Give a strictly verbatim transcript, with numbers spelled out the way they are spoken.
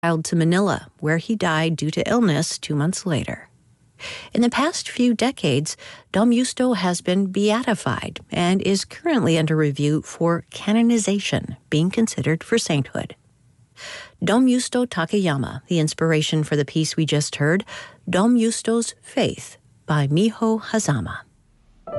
to Manila, where he died due to illness two months later. In the past few decades, Dom Justo has been beatified and is currently under review for canonization, being considered for sainthood. Dom Justo Takayama, the inspiration for the piece we just heard, Dom Justo's Faith by Miho Hazama.